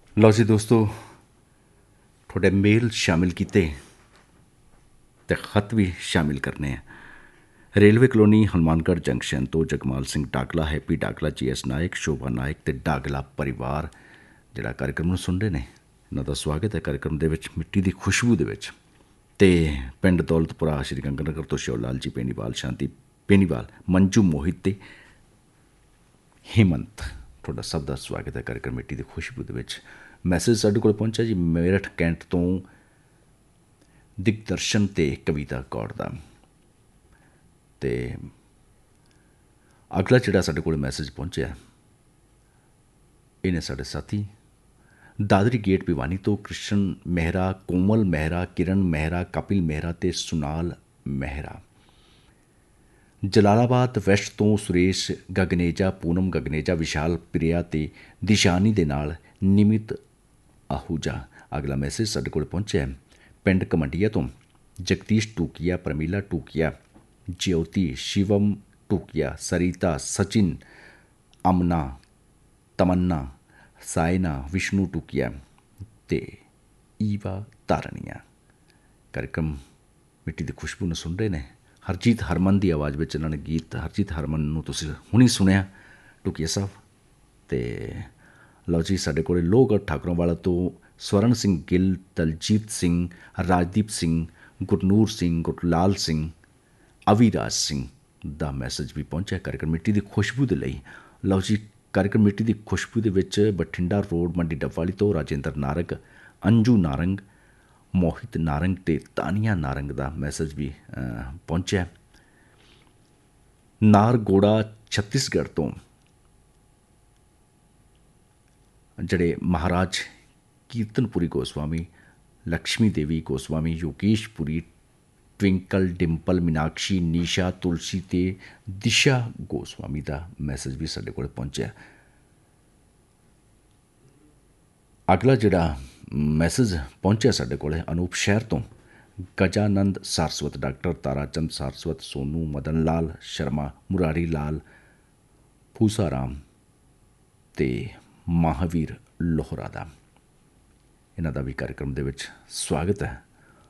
ਲਓ ਜੀ ਦੋਸਤੋ, ਤੁਹਾਡੇ ਮੇਲ ਸ਼ਾਮਿਲ ਕੀਤੇ ਤੇ ਖਤ ਵੀ ਸ਼ਾਮਿਲ ਕਰਨੇ ਆ। ਰੇਲਵੇ ਕਲੋਨੀ ਹਨੂੰਮਾਨਗੜ੍ਹ ਜੰਕਸ਼ਨ ਤੋਂ ਜਗਮਾਲ ਸਿੰਘ ਡਾਗਲਾ, ਹੈਪੀ ਡਾਗਲਾ, ਜੀ ਐਸ ਨਾਇਕ, ਸ਼ੋਭਾ ਨਾਇਕ ਤੇ ਡਾਗਲਾ ਪਰਿਵਾਰ ਜਿਹੜਾ ਕਾਰਜਕ੍ਰਮ ਨੂੰ ਸੁਣ ਰਹੇ ਨੇ, ਇਹਨਾਂ ਦਾ ਸਵਾਗਤ ਹੈ ਕਾਰਜਕ੍ਰਮ ਦੇ ਵਿੱਚ ਮਿੱਟੀ ਦੀ ਖੁਸ਼ਬੂ ਦੇ ਵਿੱਚ। ਤੇ ਪਿੰਡ ਦੌਲਤਪੁਰਾ, ਸ਼੍ਰੀ ਗੰਗਾਨਗਰ ਤੋਂ ਸ਼ਿਵਲਾਲ ਜੀ ਪੇਨੀਵਾਲ, ਸ਼ਾਂਤੀ ਪੇਨੀਵਾਲ, ਮੰਜੂ ਮੋਹਿਤ ਤੇ ਹਿੰਮਤ, ਤੁਹਾਡਾ ਸਭ ਦਾ ਸਵਾਗਤ ਹੈ ਕਾਰਜਕ੍ਰਮ ਮਿੱਟੀ ਦੀ ਖੁਸ਼ਬੂ ਦੇ ਵਿੱਚ। ਮੈਸੇਜ ਸਾਡੇ ਕੋਲ ਪਹੁੰਚਿਆ ਜੀ ਮੇਰਠ ਕੈਂਟ ਤੋਂ ਦਿਗਦਰਸ਼ਨ ਤੇ ਕਵਿਤਾ ਕੌਰ ਦਾ। ਤੇ ਅਗਲਾ ਜਿਹੜਾ ਸਾਡੇ ਕੋਲ ਮੈਸੇਜ ਪਹੁੰਚਿਆ, ਇਹਨੇ ਸਾਡੇ ਸਾਥੀ ਦਾਦਰੀ ਗੇਟ ਭਿਵਾਨੀ ਤੋਂ ਕ੍ਰਿਸ਼ਨ ਮਹਿਰਾ, ਕੋਮਲ ਮਹਿਰਾ, ਕਿਰਨ ਮਹਿਰਾ, ਕਪਿਲ ਮਹਿਰਾ ਤੇ ਸੁਨਾਲ ਮਹਿਰਾ। ਜਲਾਲਾਬਾਦ ਵੈਸਟ ਤੋਂ ਸੁਰੇਸ਼ ਗਗਨੇਜਾ, ਪੂਨਮ ਗਗਨੇਜਾ, ਵਿਸ਼ਾਲ ਪ੍ਰਿਆ ਤੇ ਦਿਸ਼ਾਨੀ ਦੇ ਨਾਲ ਨਿਮਿਤ ਆਹੂਜਾ। ਅਗਲਾ ਮੈਸੇਜ ਸਾਡੇ ਕੋਲ ਪਹੁੰਚਿਆ ਪਿੰਡ ਕਮੰਡੀਆ ਤੋਂ ਜਗਦੀਸ਼ ਟੂਕੀਆ, ਪ੍ਰਮੀਲਾ ਟੂਕੀਆ, ਜਿਓਤੀ, ਸ਼ਿਵਮ ਟੂਕੀਆ, ਸਰੀਤਾ, ਸਚਿਨ, ਅਮਨਾ, ਤਮੰਨਾ, ਸਾਇਨਾ, ਵਿਸ਼ਨੂੰ ਟੂਕੀਆ ਤੇ ਈਵਾ ਤਾਰਣੀਆ। ਕਾਰਜਕ੍ਰਮ ਮਿੱਟੀ ਦੀ ਖੁਸ਼ਬੂ ਨੂੰ ਸੁਣ ਰਹੇ ਨੇ। ਹਰਜੀਤ ਹਰਮਨ ਦੀ ਆਵਾਜ਼ ਵਿੱਚ ਇਹਨਾਂ ਨੇ ਗੀਤ, ਹਰਜੀਤ ਹਰਮਨ ਨੂੰ ਤੁਸੀਂ ਹੁਣੀ ਸੁਣਿਆ, ਟੂਕੀਆ ਸਾਹਿਬ। ਤੇ ਲਓ ਜੀ, ਸਾਡੇ ਕੋਲ ਲੋਹਗੜ੍ਹ ਠਾਕੁਰਵਾਲਾ ਤੋਂ ਸਵਰਨ ਸਿੰਘ ਗਿੱਲ, ਦਲਜੀਤ ਸਿੰਘ, ਰਾਜਦੀਪ ਸਿੰਘ, ਗੁਰਨੂਰ ਸਿੰਘ, ਗੁਰਲਾਲ ਸਿੰਘ, ਅਵੀਰਾਜ ਸਿੰਘ ਦਾ ਮੈਸੇਜ ਵੀ ਪਹੁੰਚਿਆ ਕਾਰਜਕ੍ਰਮ ਮਿੱਟੀ ਦੀ ਖੁਸ਼ਬੂ ਦੇ ਲਈ। ਲਓ ਜੀ, ਕਾਰਜਕ੍ਰਮ ਮਿੱਟੀ ਦੀ ਖੁਸ਼ਬੂ ਦੇ ਵਿੱਚ ਬਠਿੰਡਾ ਰੋਡ ਮੰਡੀ ਡੱਬਵਾਲੀ ਤੋਂ ਰਾਜਿੰਦਰ ਨਾਰੰਗ, ਅੰਜੂ ਨਾਰੰਗ, ਮੋਹਿਤ ਨਾਰੰਗ ਤੇ ਤਾਨੀਆ ਨਾਰੰਗ ਦਾ ਮੈਸੇਜ ਵੀ ਪਹੁੰਚਿਆ। ਨਾਰਗੋੜਾ ਛੱਤੀਸਗੜ੍ਹ ਤੋਂ ਜਿਹੜੇ ਮਹਾਰਾਜ ਕੀਰਤਨਪੁਰੀ ਗੋਸਵਾਮੀ, ਲਕਸ਼ਮੀ ਦੇਵੀ ਗੋਸਵਾਮੀ, ਯੋਗੇਸ਼ਪੁਰੀ, ਟਵਿੰਕਲ, ਡਿੰਪਲ, ਮੀਨਾਕਸ਼ੀ, ਨੀਸ਼ਾ, ਤੁਲਸੀ ਤੇ ਦਿਸ਼ਾ ਗੋਸਵਾਮੀ ਦਾ ਮੈਸੇਜ ਵੀ ਸਾਡੇ ਕੋਲ ਪਹੁੰਚਿਆ। ਅਗਲਾ ਜਿਹੜਾ ਮੈਸੇਜ ਪਹੁੰਚਿਆ ਸਾਡੇ ਕੋਲ ਅਨੂਪ ਸ਼ਹਿਰ ਤੋਂ ਗਜਾਨੰਦ ਸਾਰਸਵਤ, ਡਾਕਟਰ ਤਾਰਾਚੰਦ ਸਾਰਸਵਤ, ਸੋਨੂ, ਮਦਨ ਲਾਲ ਸ਼ਰਮਾ, ਮੁਰਾਰੀ ਲਾਲ, ਫੂਸਾ ਰਾਮ ਤੇ ਮਹਾਵੀਰ ਲੋਹਰਾ ਦਾ। ਇਹਨਾਂ ਦਾ ਵੀ ਕਾਰਜਕ੍ਰਮ ਦੇ ਵਿੱਚ ਸਵਾਗਤ ਹੈ।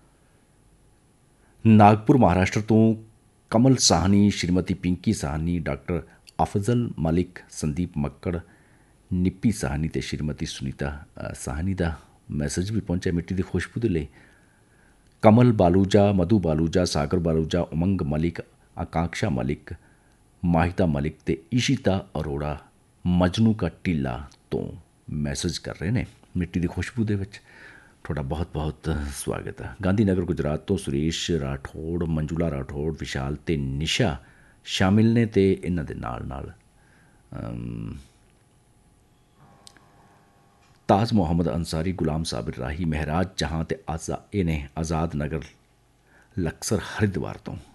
ਨਾਗਪੁਰ ਮਹਾਰਾਸ਼ਟਰ ਤੋਂ ਕਮਲ ਸਾਹਨੀ, ਸ਼੍ਰੀਮਤੀ ਪਿੰਕੀ ਸਾਹਨੀ, ਡਾਕਟਰ ਅਫਜ਼ਲ ਮਲਿਕ, ਸੰਦੀਪ ਮੱਕੜ, ਨਿੱਪੀ ਸਾਹਨੀ ਤੇ ਸ਼੍ਰੀਮਤੀ ਸੁਨੀਤਾ ਸਾਹਨੀ ਦਾ ਮੈਸੇਜ ਵੀ ਪਹੁੰਚਿਆ ਮਿੱਟੀ ਦੀ ਖੁਸ਼ਬੂ ਦੇ ਲਈ। ਕਮਲ ਬਾਲੂਜਾ, ਮਧੂ ਬਾਲੂਜਾ, ਸਾਗਰ ਬਾਲੂਜਾ, ਉਮੰਗ ਮਲਿਕ, ਆਕਾਂਕਸ਼ਾ ਮਲਿਕ, ਮਾਹਿਤਾ ਮਲਿਕ ਤੇ ਇਸ਼ਿਤਾ ਅਰੋੜਾ ਮਜਨੂ ਕਾ ਟੀਲਾ ਤੋਂ ਮੈਸੇਜ ਕਰ ਰਹੇ ਨੇ ਮਿੱਟੀ ਦੀ ਖੁਸ਼ਬੂ ਦੇ ਵਿੱਚ। ਤੁਹਾਡਾ ਬਹੁਤ ਬਹੁਤ ਸਵਾਗਤ ਹੈ। ਗਾਂਧੀ ਨਗਰ ਗੁਜਰਾਤ ਤੋਂ ਸੁਰੇਸ਼ ਰਾਠੌੜ, ਮੰਜੂਲਾ ਰਾਠੌੜ, ਵਿਸ਼ਾਲ ਤੇ ਨਿਸ਼ਾ ਸ਼ਾਮਿਲ ਨੇ ਤੇ ਇਹਨਾਂ ਦੇ ਨਾਲ ਨਾਲ ਤਾਜ ਮੁਹੰਮਦ ਅੰਸਾਰੀ, ਗੁਲਾਮ ਸਾਬਿਰ ਰਾਹੀ, ਮਹਿਰਾਜ ਜਹਾਂ ਤੇ ਇਹ ਨੇ ਆਜ਼ਾਦ ਨਗਰ ਲਕਸਰ ਹਰਿਦੁਆਰ ਤੋਂ।